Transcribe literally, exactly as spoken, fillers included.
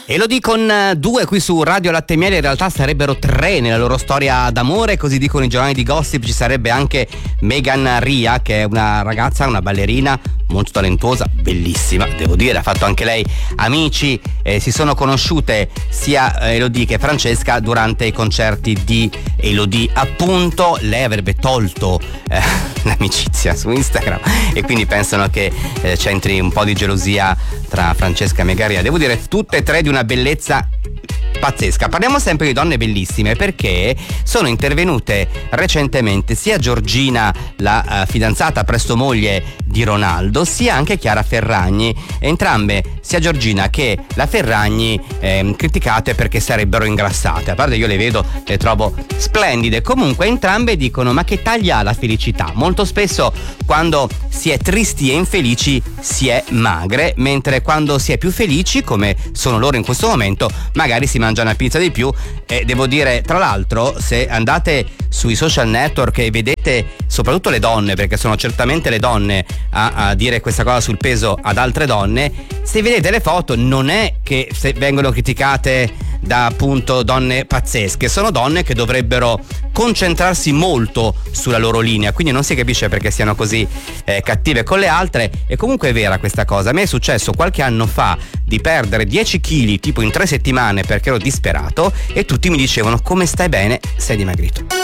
Elodie con due qui su Radio Latte e Miele, in realtà sarebbero tre nella loro storia d'amore, così dicono i giornali di gossip. Ci sarebbe anche Megan Ria, che è una ragazza, una ballerina molto talentuosa, bellissima, devo dire, ha fatto anche lei amici, eh, si sono conosciute sia Elodie che Francesca durante i concerti di Elodie. Appunto, lei avrebbe tolto eh, l'amicizia su Instagram e quindi pensano che eh, c'entri un po' di gelosia tra Francesca e Megan Ria. Devo dire, tutte e tre di una bellezza pazzesca. Parliamo sempre di donne bellissime, perché sono intervenute recentemente sia Giorgina, la uh, fidanzata presto moglie di Ronaldo, sia anche Chiara Ferragni. Entrambe, sia Giorgina che la Ferragni, eh, criticate perché sarebbero ingrassate. A parte, io le vedo, le trovo splendide. Comunque entrambe dicono: ma che taglia ha la felicità? Molto spesso quando si è tristi e infelici si è magre, mentre quando si è più felici, come sono loro in questo momento, magari si mangia una pizza di più. E devo dire, tra l'altro, se andate sui social network e vedete soprattutto le donne, perché sono certamente le donne a, a dire questa cosa sul peso ad altre donne, se vedete le foto non è che se vengono criticate da appunto donne pazzesche, sono donne che dovrebbero concentrarsi molto sulla loro linea, quindi non si capisce perché siano così eh, cattive con le altre. E comunque è vera questa cosa. A me è successo qualche anno fa di perdere dieci chili tipo in tre settimane perché ero disperato e tutti mi dicevano: come stai bene, sei dimagrito.